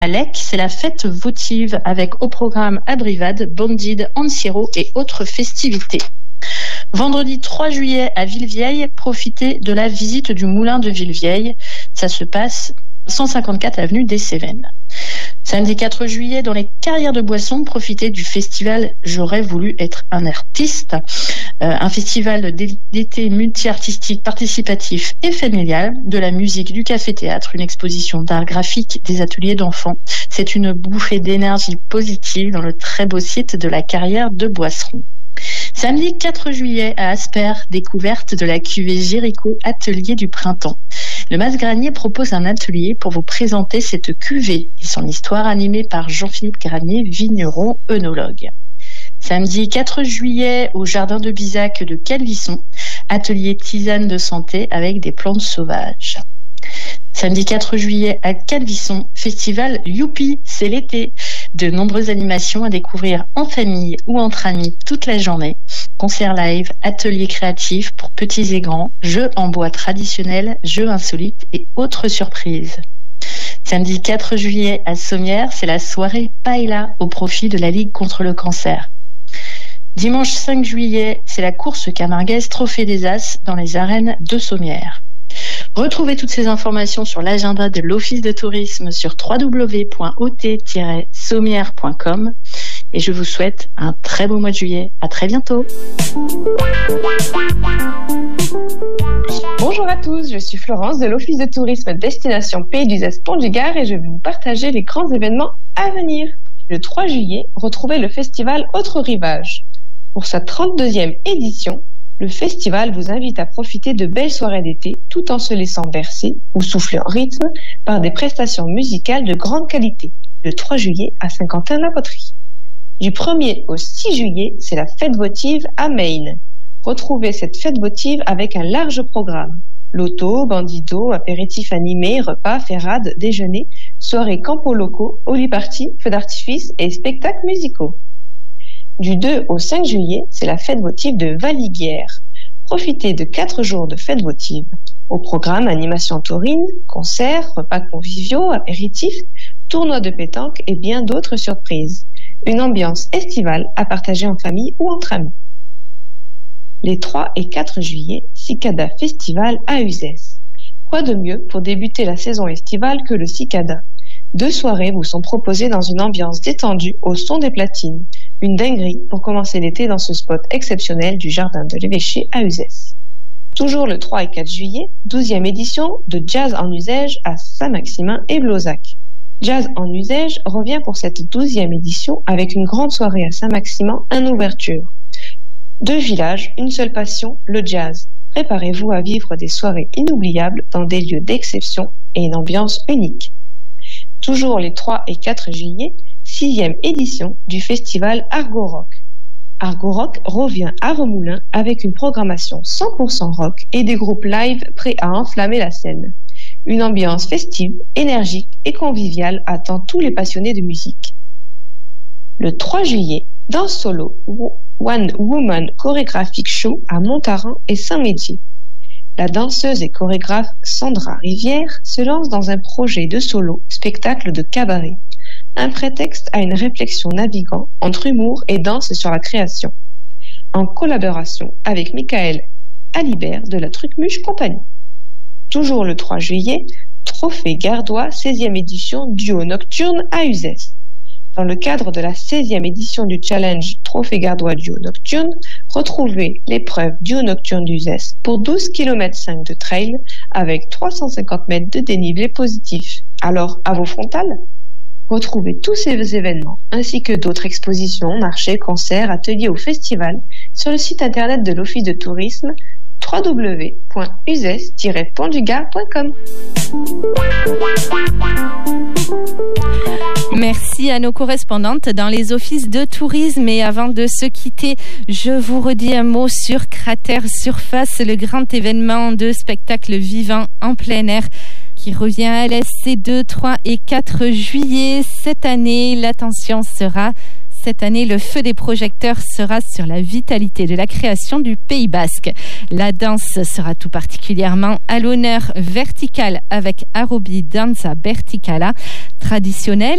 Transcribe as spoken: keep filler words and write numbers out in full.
À Lec, c'est la fête votive avec au programme Abrivade, Bandid, Ansiro et autres festivités. Vendredi trois juillet à Villevieille, profitez de la visite du moulin de Villevieille. Ça se passe cent cinquante-quatre avenue des Cévennes. Samedi quatre juillet, dans les carrières de boissons, profitez du festival J'aurais voulu être un artiste, euh, un festival d'été multi-artistique, participatif et familial, de la musique, du café-théâtre, une exposition d'art graphique, des ateliers d'enfants. C'est une bouffée d'énergie positive dans le très beau site de la carrière de Boisseron. Samedi quatre juillet à Asper, découverte de la cuvée Jéricho, atelier du printemps. Le Mas-Granier propose un atelier pour vous présenter cette cuvée et son histoire animée par Jean-Philippe Granier, vigneron œnologue. Samedi quatre juillet au jardin de Bizac de Calvisson, atelier tisane de santé avec des plantes sauvages. Samedi quatre juillet à Calvisson, festival Youpi, c'est l'été. De nombreuses animations à découvrir en famille ou entre amis toute la journée. Concerts live, ateliers créatifs pour petits et grands, jeux en bois traditionnels, jeux insolites et autres surprises. Samedi quatre juillet à Sommières, c'est la soirée Paella au profit de la Ligue contre le cancer. Dimanche cinq juillet, c'est la course camarguaise Trophée des As dans les arènes de Sommières. Retrouvez toutes ces informations sur l'agenda de l'Office de tourisme sur w w w point o t tiret sommières point com et je vous souhaite un très beau mois de juillet. À très bientôt. Bonjour à tous, je suis Florence de l'Office de tourisme Destination Pays d'Uzès Pont du Gard et je vais vous partager les grands événements à venir. Le trois juillet, retrouvez le festival Autre Rivage. Pour sa trente-deuxième édition, le festival vous invite à profiter de belles soirées d'été tout en se laissant bercer ou souffler en rythme par des prestations musicales de grande qualité. Le trois juillet à Saint-Quentin-la-Poterie. Du premier au six juillet, c'est la fête votive à Maine. Retrouvez cette fête votive avec un large programme. Loto, bandido, apéritifs animés, repas, ferrades, déjeuner, soirées campos locaux, holi-party, feux d'artifice et spectacles musicaux. Du deux au cinq juillet, c'est la fête votive de Valiguière. Profitez de quatre jours de fête votive. Au programme, animation taurine, concerts, repas conviviaux, apéritifs, tournois de pétanque et bien d'autres surprises. Une ambiance estivale à partager en famille ou entre amis. Les trois et quatre juillet, Cicada Festival à Uzès. Quoi de mieux pour débuter la saison estivale que le Cicada? Deux soirées vous sont proposées dans une ambiance détendue au son des platines. Une dinguerie pour commencer l'été dans ce spot exceptionnel du jardin de l'Évêché à Uzès. Toujours le trois et quatre juillet, douzième édition de Jazz en Uzès à Saint-Maximin et Blozac. Jazz en Uzès revient pour cette douzième édition avec une grande soirée à Saint-Maximin en ouverture. Deux villages, une seule passion, le jazz. Préparez-vous à vivre des soirées inoubliables dans des lieux d'exception et une ambiance unique. Toujours les trois et quatre juillet, sixième édition du festival Argo Rock. Argo Rock revient à Remoulins avec une programmation cent pour cent rock et des groupes live prêts à enflammer la scène. Une ambiance festive, énergique et conviviale attend tous les passionnés de musique. Le trois juillet, danse solo, One Woman Choreographic Show à Montaran et Saint-Médier. La danseuse et chorégraphe Sandra Rivière se lance dans un projet de solo, spectacle de cabaret. Un prétexte à une réflexion naviguant entre humour et danse sur la création. En collaboration avec Michael Alibert de la Trucmuche Compagnie. Toujours le trois juillet, Trophée Gardois, seizième édition duo nocturne à Uzès. Dans le cadre de la seizième édition du challenge Trophée Gardois duo nocturne, retrouvez l'épreuve duo nocturne d'Uzès pour douze virgule cinq kilomètres de trail avec trois cent cinquante mètres de dénivelé positif. Alors, à vos frontales? Retrouvez tous ces événements, ainsi que d'autres expositions, marchés, concerts, ateliers ou festivals sur le site internet de l'Office de tourisme w w w point uzès tiret pont du gard point com. Merci à nos correspondantes dans les offices de tourisme. Et avant de se quitter, je vous redis un mot sur Cratère Surface, le grand événement de spectacle vivant en plein air qui revient à l'Est ces deux, trois et quatre juillet. Cette année, l'attention sera Cette année, le feu des projecteurs sera sur la vitalité de la création du Pays basque. La danse sera tout particulièrement à l'honneur vertical avec Arobi Danza Verticala, traditionnelle